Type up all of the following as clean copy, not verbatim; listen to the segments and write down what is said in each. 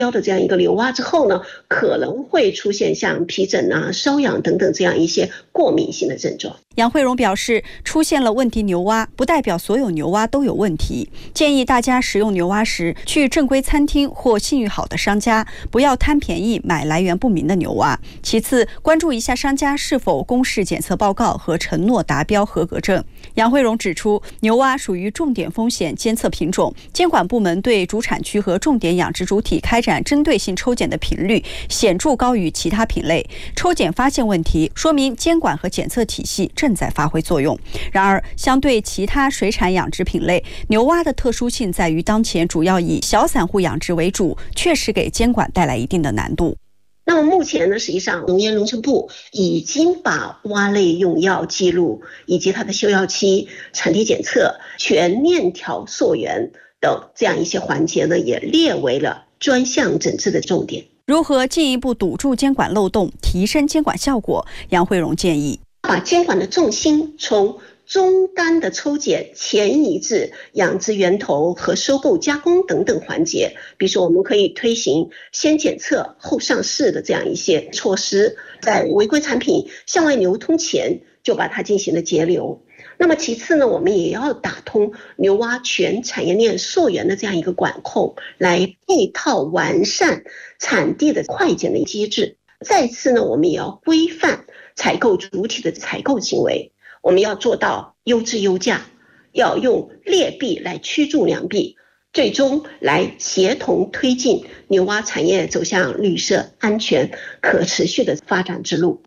的这样一个牛蛙之后呢，可能会出现像皮疹啊、瘙痒等等这样一些过敏性的症状。 杨慧荣表示，出现了问题牛蛙不代表所有牛蛙都有问题，建议大家食用牛蛙时去正规餐厅或信誉好的商家，不要贪便宜买来源不明的牛蛙。其次，关注一下商家是否公示检测报告和承诺达标合格证。杨慧荣指出，牛蛙属于重点风险监测品种，监管部门对主产区和重点养殖主体开展针对性抽检的频率显著高于其他品类，抽检发现问题，说明监管和检测体系正在发挥作用。然而，相对其他水产养殖品类，牛蛙的特殊性在于当前主要以小散户养殖为主，确实给监管带来一定的难度。 那么目前呢，实际上农业农村部已经把蛙类用药记录以及它的休药期、产地检测、全链条溯源等这样一些环节呢，也列为了专项整治的重点。 如何进一步堵住监管漏洞，提升监管效果？杨慧荣建议， 把监管的重心从终端的抽检前移至养殖源头和收购加工等等环节。比如说，我们可以推行先检测后上市的这样一些措施，在违规产品向外流通前就把它进行了截留。那么其次呢，我们也要打通牛蛙全产业链溯源的这样一个管控，来配套完善产地的快检的机制。再次呢，我们也要规范采购主体的采购行为，我们要做到优质优价，要用劣币来驱逐良币，最终来协同推进牛蛙产业走向绿色、安全、可持续的发展之路。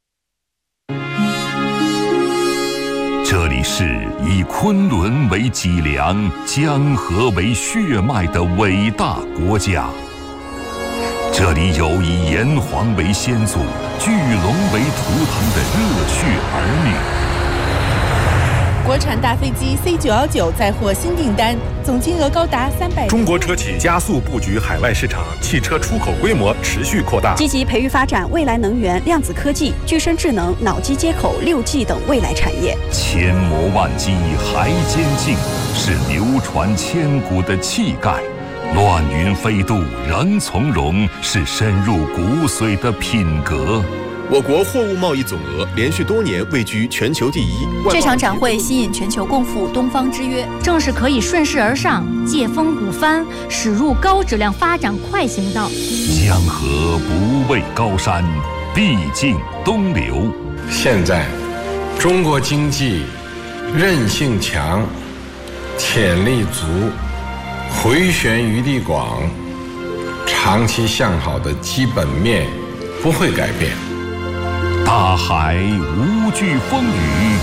这里是以昆仑为脊梁、江河为血脉的伟大国家。这里有以炎黄为先祖、巨龙为图腾的热血儿女。 国产大飞机 C919 再获新订单，总金额高达300。 中国车企加速布局海外市场，汽车出口规模持续扩大。 积极培育发展未来能源、量子科技、具身智能、脑机接口、6G 等未来产业。 千磨万击还坚劲，是流传千古的气概；乱云飞渡仍从容，是深入骨髓的品格。 我国货物贸易总额连续多年位居全球第一。 这场展会吸引全球共赴东方之约，正是可以顺势而上，借风鼓帆，驶入高质量发展快行道。 江河不畏高山，必经东流。 现在，中国经济韧性强，潜力足，回旋余地广，长期向好的基本面不会改变。 大海无惧风雨，